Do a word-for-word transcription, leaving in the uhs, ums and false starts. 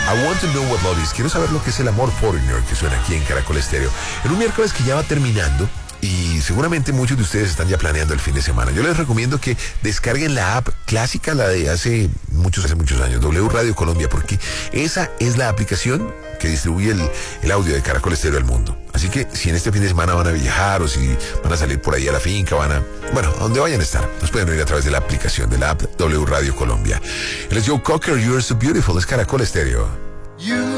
I want to know what love is. Quiero saber lo que es el amor, Foreigner, que suena aquí en Caracol Estéreo. En un miércoles que ya va terminando y seguramente muchos de ustedes están ya planeando el fin de semana. Yo les recomiendo que descarguen la app clásica, la de hace muchos, hace muchos años, W Radio Colombia, porque esa es la aplicación que distribuye el, el audio de Caracol Estéreo al mundo. Así que si en este fin de semana van a viajar o si van a salir por ahí a la finca, van a, bueno, a donde vayan a estar, nos pueden oír a través de la aplicación de la app W Radio Colombia. Él es Joe Cocker, You're So Beautiful, es Caracol Estéreo. You